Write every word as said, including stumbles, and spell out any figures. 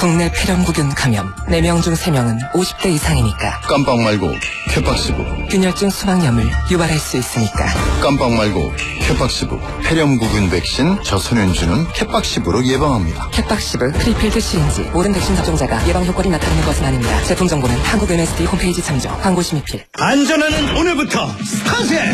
국내 폐렴구균 감염 네 명 중 세 명은 오십 대 이상이니까. 깜빡 말고 쾌박시브. 균열증 수막염을 유발할 수 있으니까. 깜빡 말고 쾌박시브. 폐렴구균 백신 저소년주는 쾌박시브로 예방합니다. 캣박시브 프리필드 시린지. 모든 백신 접종자가 예방 효과를 나타내는 것은 아닙니다. 제품 정보는 한국 엠에스디 홈페이지 참조. 광고 심의필. 안전하는 오늘부터 스타트!